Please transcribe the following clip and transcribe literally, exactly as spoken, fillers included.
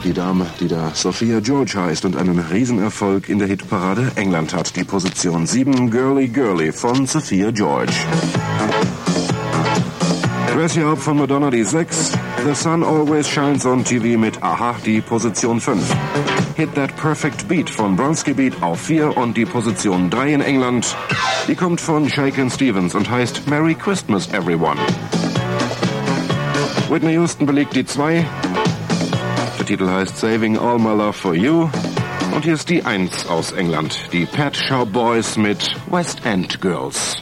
Die Dame, die da Sophia George heißt und einen Riesenerfolg in der Hitparade England hat. Die Position sieben, Girly Girly von Sophia George. Dress You Up von Madonna, die sechs. The Sun Always Shines on T V mit Aha, die Position fünf. Hit That Perfect Beat von Bronski Beat auf vier und die Position drei in England. Die kommt von Shakin' Stevens und heißt Merry Christmas Everyone. Whitney Houston belegt die zwei. Der Titel heißt Saving All My Love For You. Und hier ist die eins aus England, die Pet Shop Boys mit West End Girls.